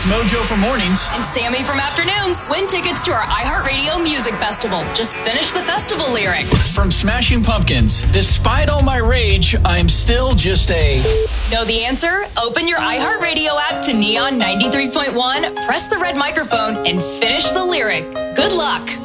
It's Mojo for mornings. And Sammy from afternoons. Win tickets to our iHeartRadio Music Festival. Just finish the festival lyric. From Smashing Pumpkins, despite all my rage, I'm still just a... Know the answer? Open your iHeartRadio app to Neon 93.1, press the red microphone, and finish the lyric. Good luck.